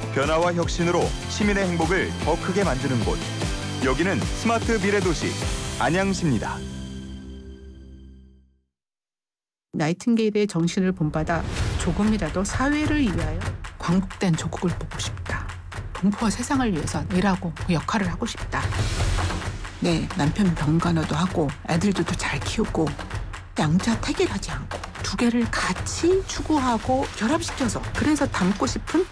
변화와 혁신으로 시민의 행복을 더 크게 만드는 곳. 여기는 스마트 미래도시 안양시입니다. 나이팅게일의 정신을 본받아 조금이라도 사회를 위하여 광복된 조국을 보고 싶다. 동포와 세상을 위해서 일하고 그 역할을 하고 싶다. 네, 남편 병간호도 하고 애들도 잘 키우고 양자택일하지 않고 두 개를 같이 추구하고 결합시켜서 그래서 닮고 싶은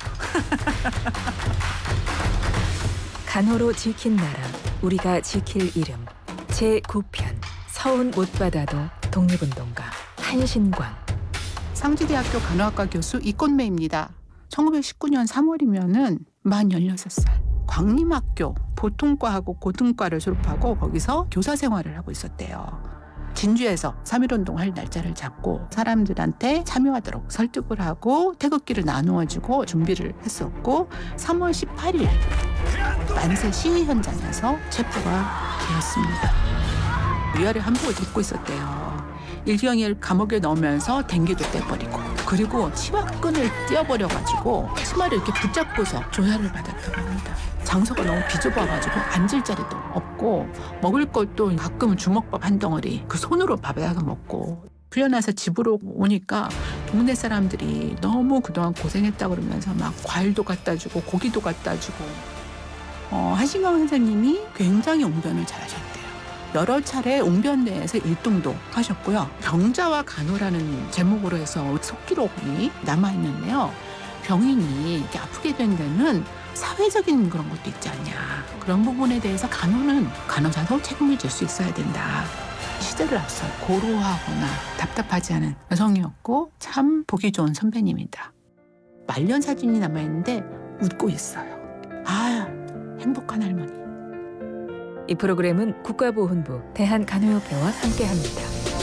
간호로 지킨 나라, 우리가 지킬 이름. 제9편 서운 못 받아도 독립운동가 한신광. 상지대학교 간호학과 교수 이꽃매입니다. 1919년 3월이면은 만 16살. 광림학교 보통과하고 고등과를 졸업하고 거기서 교사 생활을 하고 있었대요. 진주에서 3.1운동 할 날짜를 잡고 사람들한테 참여하도록 설득을 하고 태극기를 나누어주고 준비를 했었고 3월 18일 만세 시위 현장에서 체포가 되었습니다. 위아래 한복을 입고 있었대요. 일경일 감옥에 넣으면서 댕기도 떼버리고 그리고 치마끈을 띄어버려가지고 치마를 이렇게 붙잡고서 조사를 받았다고 합니다. 장소가 너무 비좁아가지고 앉을 자리도 없고 먹을 것도 가끔은 주먹밥 한 덩어리 그 손으로 밥에다가 먹고 풀려나서 집으로 오니까 동네 사람들이 너무 그동안 고생했다 그러면서 막 과일도 갖다 주고 고기도 갖다 주고 한신광 선생님이 굉장히 옹변을 잘하셨대요. 여러 차례 옹변대에서 1등도 하셨고요. 병자와 간호라는 제목으로 해서 속기록이 남아있는데요. 병인이 이렇게 아프게 된 데는 사회적인 그런 것도 있지 않냐. 그런 부분에 대해서 간호는 간호사도 책임을 질 수 있어야 된다. 시대를 앞서 고루하거나 답답하지 않은 여성이었고 참 보기 좋은 선배님이다. 말년 사진이 남아있는데 웃고 있어요. 아, 행복한 할머니. 이 프로그램은 국가보훈부 대한간호협회와 함께합니다.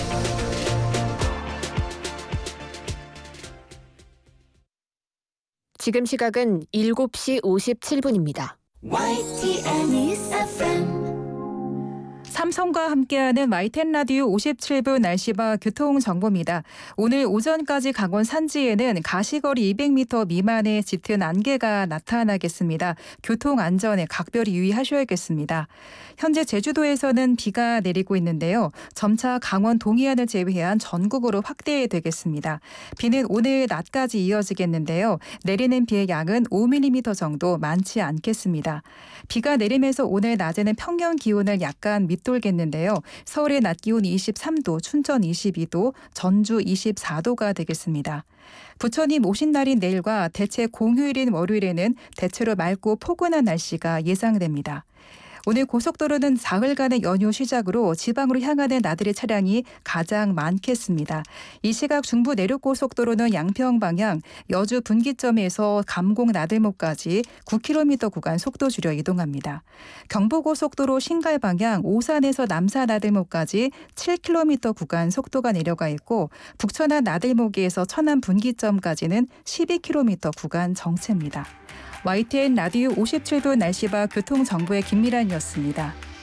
지금 시각은 7시 57분입니다. 삼성과 함께하는 YTN 라디오 57분 날씨와 교통정보입니다. 오늘 오전까지 강원 산지에는 가시거리 200m 미만의 짙은 안개가 나타나겠습니다. 교통안전에 각별히 유의하셔야겠습니다. 현재 제주도에서는 비가 내리고 있는데요. 점차 강원 동해안을 제외한 전국으로 확대되겠습니다. 비는 오늘 낮까지 이어지겠는데요. 내리는 비의 양은 5mm 정도 많지 않겠습니다. 비가 내리면서 오늘 낮에는 평년 기온을 약간 밑돌겠는데요. 서울의 낮 기온이 23도, 춘천 22도, 전주 24도가 되겠습니다. 부처님 오신 날인 내일과 대체 공휴일인 월요일에는 대체로 맑고 포근한 날씨가 예상됩니다. 오늘 고속도로는 사흘간의 연휴 시작으로 지방으로 향하는 나들이 차량이 가장 많겠습니다. 이 시각 중부 내륙고속도로는 양평 방향 여주 분기점에서 감곡 나들목까지 9km 구간 속도 줄여 이동합니다. 경부고속도로 신갈 방향 오산에서 남사 나들목까지 7km 구간 속도가 내려가 있고 북천안 나들목에서 천안 분기점까지는 12km 구간 정체입니다. YTN 라디오 57분 날씨와 교통정보의 김미란이었습니다.